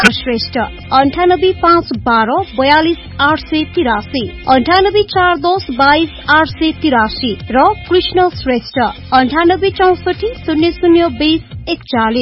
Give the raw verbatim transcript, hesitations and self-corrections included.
श्रेष्ठ अन्ठानब्बे पाँच बाह्र बयालिस आठ सय तिरासी अन्ठानब्बे चार दस बाइस आठ सय तिरासी र कृष्ण श्रेष्ठ अन्ठानब्बे चौसठी शून्य शून्य बीस एकचालिस।